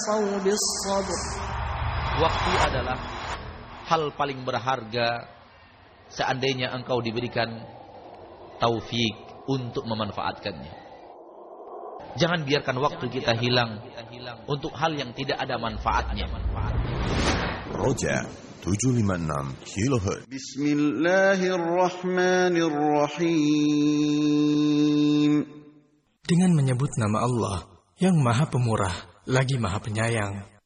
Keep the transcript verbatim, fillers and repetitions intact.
Waktu adalah hal paling berharga seandainya engkau diberikan taufik untuk memanfaatkannya. Jangan biarkan waktu kita hilang untuk hal yang tidak ada manfaatnya. Roja tujuh lima enam kilohertz. Bismillahirrahmanirrahim. Dengan menyebut nama Allah yang Maha Pemurah lagi Maha Penyayang.